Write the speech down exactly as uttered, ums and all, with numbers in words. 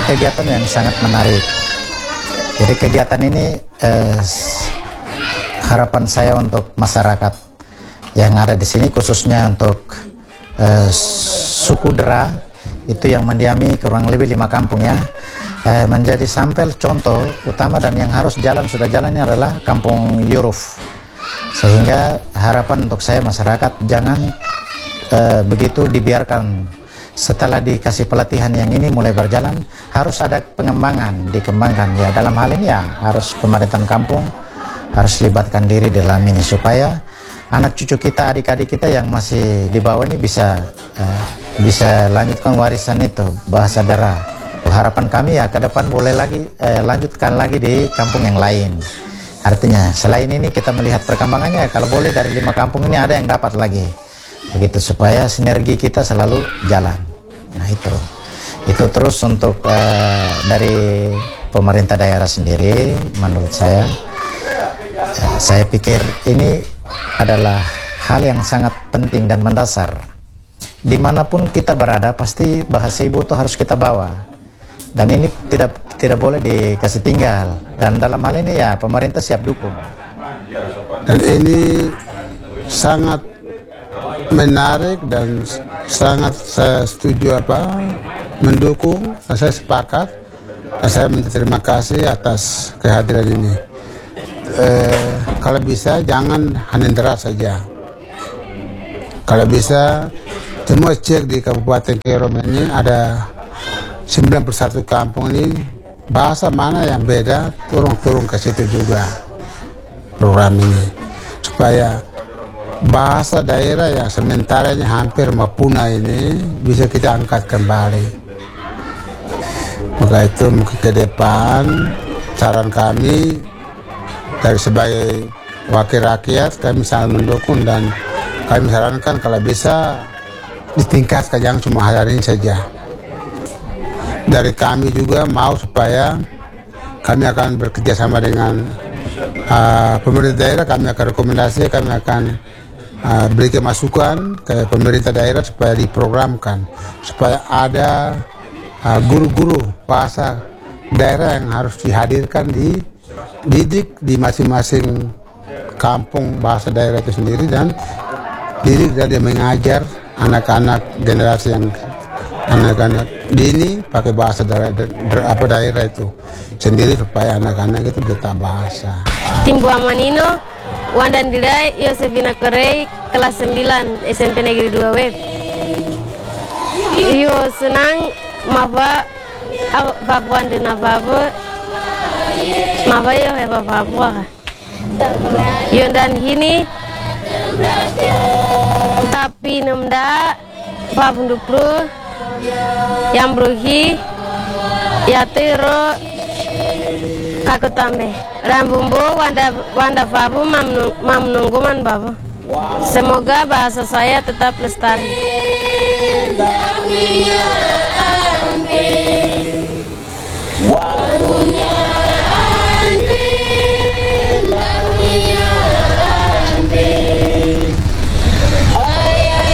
kegiatan yang sangat menarik. Jadi kegiatan ini eh, harapan saya untuk masyarakat yang ada di sini, khususnya untuk eh, suku Dera itu yang mendiami kurang lebih lima kampung ya, eh, menjadi sampel contoh utama, dan yang harus jalan sudah jalannya adalah Kampung Yuruf. Sehingga harapan untuk saya masyarakat jangan eh, begitu dibiarkan. Setelah dikasih pelatihan yang ini mulai berjalan, harus ada pengembangan, dikembangkan ya. Dalam hal ini ya harus pemerintahan kampung harus libatkan diri dalam ini supaya anak cucu kita, adik-adik kita yang masih di bawah ini bisa uh, bisa lanjutkan warisan itu bahasa Dera. Harapan kami ya ke depan boleh lagi uh, lanjutkan lagi di kampung yang lain. Artinya selain ini kita melihat perkembangannya, kalau boleh dari lima kampung ini ada yang dapat lagi. Begitu supaya sinergi kita selalu jalan. Nah itu itu terus untuk uh, dari pemerintah daerah sendiri, menurut saya uh, saya pikir ini adalah hal yang sangat penting dan mendasar. Dimanapun kita berada pasti bahasa ibu itu harus kita bawa, dan ini tidak tidak boleh dikasih tinggal, dan dalam hal ini ya pemerintah siap dukung. Dan ini sangat menarik dan sangat saya setuju apa mendukung, dan saya sepakat, dan saya minta terima kasih atas kehadiran ini. Eh, kalau bisa jangan hanya Dera saja, kalau bisa semua cek di Kabupaten Kerom ini ada sembilan puluh satu kampung ini, bahasa mana yang beda turun-turun ke situ juga program ini, supaya bahasa daerah yang sementaranya hampir mau punah ini bisa kita angkat kembali. Maka itu mungkin ke depan saran kami dari sebagai wakil rakyat, kami sangat mendukung, dan kami sarankan kalau bisa ditingkatkan, jangan cuma hari ini saja. Dari kami juga mau supaya kami akan bekerja sama dengan uh, pemerintah daerah, kami akan rekomendasi, kami akan Uh, berikan masukan ke pemerintah daerah supaya diprogramkan, supaya ada guru-guru uh, bahasa daerah yang harus dihadirkan di didik di masing-masing kampung bahasa daerah itu sendiri, dan didik dan mengajar anak-anak generasi yang anak-anak dini pakai bahasa daerah, apa daerah itu sendiri, supaya anak-anak itu bisa bahasa. Timbu Amanino, Wandan Didai, Yosefina Korei, kelas sembilan S M P Negeri dua W. Yo senang maba babuan dina babu maba yo heba babua. Yo dan hini tapi nemda babu dupru yang bruhi ya tero aku tambe rambumbo wanda wanda babu mam nungguman babu. Semoga bahasa saya tetap lestari.